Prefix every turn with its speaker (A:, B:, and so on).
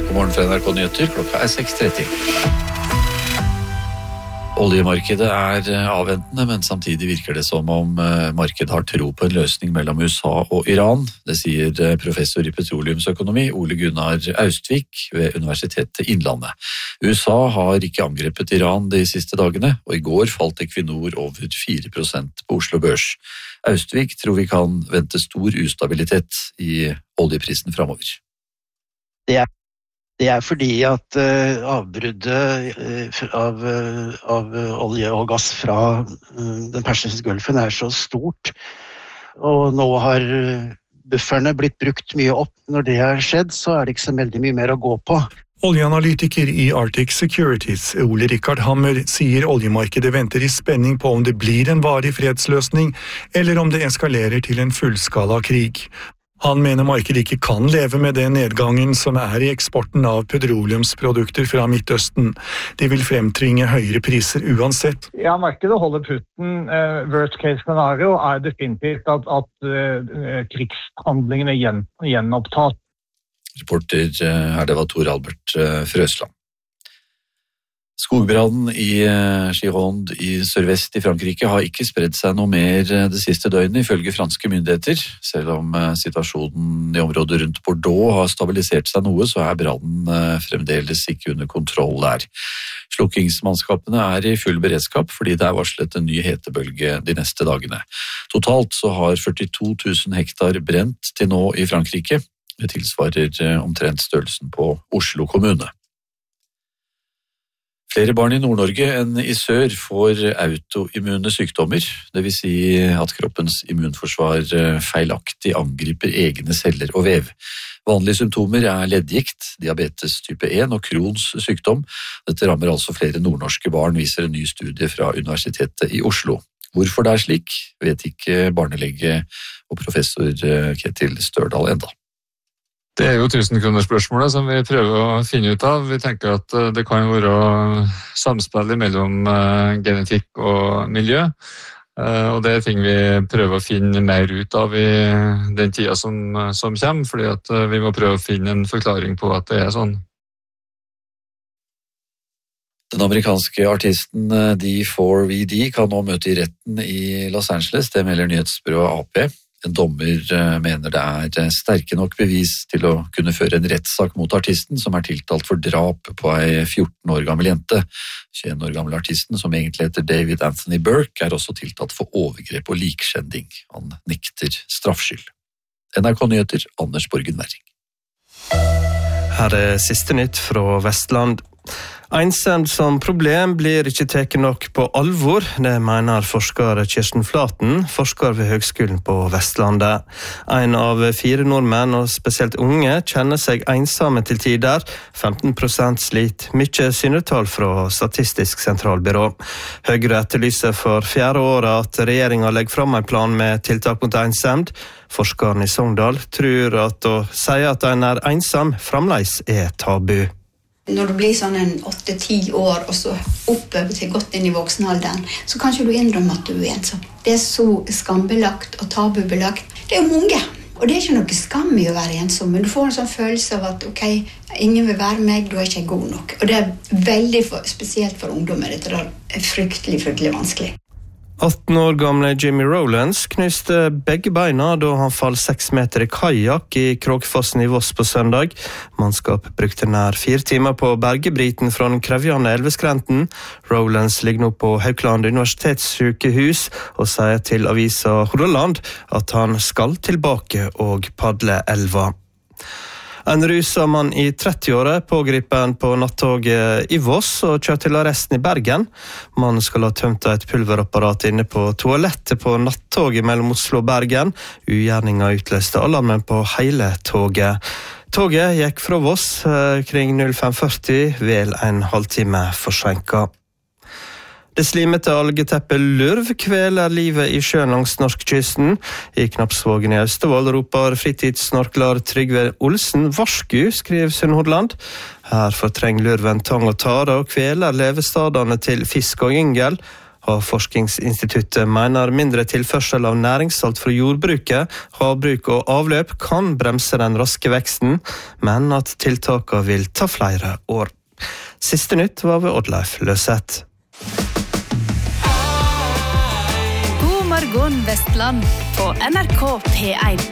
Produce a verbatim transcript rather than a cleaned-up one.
A: God morgen fra N R K Nyheter, klokka er seks tretti. Oljemarkedet er avventende, men samtidig virker det som om markedet har tro på en løsning mellom U S A og Iran. Det sier professor i petroleumsøkonomi Ole Gunnar Austvik ved Universitetet Innlandet. U S A har ikke angrepet Iran de siste dagene, og i går falt Equinor over fire prosent på Oslo Børs. Austvik tror vi kan vente stor ustabilitet i oljeprisen fremover.
B: Det er Det er fordi at uh, avbruddet uh, av, uh, av olje og gass fra uh, den persiske gulfen er så stort, og nå har uh, bufferne blitt brukt mye opp. Når det har skjedd, så er det ikke så veldig mye mer å gå på.
C: Oljeanalytiker i Arctic Securities, Ole Rikard Hammer, sier oljemarkedet venter i spenning på om det blir en varig fredsløsning, eller om det eskalerer til en fullskala krig. Han mener markedet ikke kan leve med den nedgangen som er i eksporten av petroleumsprodukter fra Midtøsten. De vil fremtvinge høyere priser uansett.
D: Ja, markedet holder putten. Uh, worst case scenario er definitivt at, at uh, krigshandlingene gjen, gjenopptas.
A: Reporter her, det var Tor Albert uh, Frøsland. Skogbrannen i Gironde i sørvest i Frankrike har ikke spredt seg noe mer det siste døgnet, ifølge franske myndigheter. Selv om situasjonen i området rundt Bordeaux har stabilisert seg noe, så er brannen fremdeles ikke under kontroll der. Slukkingsmannskapene er i full beredskap fordi det er varslet en ny hetebølge de neste dagene. Totalt så har førtito tusen hektar brent til nå i Frankrike. Det tilsvarer omtrent størrelsen på Oslo kommune. Flere barn i Nord-Norge enn i sør får autoimmune sykdommer, det vil si at kroppens immunforsvar feilaktig angriper egne celler og vev. Vanlige symptomer er leddgikt, diabetes type en og Crohns sykdom. Dette rammer altså flere nordnorske barn, viser en ny studie fra Universitetet i Oslo. Hvorfor det er slik, vet ikke barnelege og professor Ketil Størdal enda.
E: Det er jo tusenkronerspørsmålet som vi prøver å finne ut av. Vi tenker at det kan være samspill mellom genetikk og miljø, og det er ting vi prøver å finne mer ut av i den tida som, som kommer, fordi at vi må prøve å finne en forklaring på at det er sånn.
A: Den amerikanske artisten D four V D kan nå møte i retten i Los Angeles, det melder nyhetsbyrået A P. En dommer mener det er sterke nok bevis til å kunne føre en rettssak mot artisten, som er tiltalt for drap på ei fjorten år gammel jente. tjueen år gammel artisten, som egentlig heter David Anthony Burke, er også tiltalt for overgrep og likskjending. Han nekter straffskyld. N R K Nyheter, Anders Borgen Werring.
F: Her er siste nytt fra Vestland. Ensemd som problem blir ikke tatt nok på alvor, det mener forsker Kirsten Flaten, forsker ved Høgskolen på Vestlandet. En av fire nordmenn, og spesielt unge, kjenner seg ensomme til tider. femten prosent sliter, mye synetall fra Statistisk sentralbyrå. Høyre etterlyser for fjerde året at regjeringen legger fram en plan med tiltak mot ensemd. Forskeren i Sogndal tror at å si at en er ensom fremdeles er tabu.
G: Når du blir sånn en åtte-ti år, og så oppover til godt inn i voksenalderen, så kan ikke du innrømme at du er ensom. Det er så skambelagt og tabubelagt. Det er jo mange, og det er ikke noe skam i å være ensom, men du får en sånn følelse av at ok, ingen vil være meg, du er ikke god nok. Og det er veldig for, spesielt for ungdommer, dette er fryktelig, fryktelig vanskelig.
F: atten år gamle Jimmy Rowlands knuste begge beina da han fall seks meter i kajak i Kråkefossen i Voss på søndag. Mannskap brukte nær fire timer på bergebriten fra den krevjende elveskrenten. Rowlands ligger nå på Haukeland universitetssykehus og sier til avisa Hordaland at han skal tilbake og padle elva. En rusa mann i trettiåra pågripen på nattoget i Voss og kjørt til arresten i Bergen. Mannen skal ha tømt et pulverapparat inne på toalettet på nattoget mellom Oslo og Bergen. Ugjerninga utløste alarmen på hele toget. Toget gikk fra Voss kring fem førti, vel en halvtime forsinket. Det slimete algeteppet lurv kveler livet i sjøen langs norskkysten. I Knappsvågen i Austevoll roper fritidssnorkler Trygve Olsen varsku, skriver Sunnhordland. Her fortrenger lurven tang og tare og kveler levestadene til fisk og yngel. Havforskningsinstituttet mener mindre tilførsel av næringssalt fra jordbruket, havbruk og avløp kan bremse den raske veksten, men at tiltakene vil ta flere år. Siste nytt var ved Oddleif Løseth.
H: God morgen Vestland på N R K P en.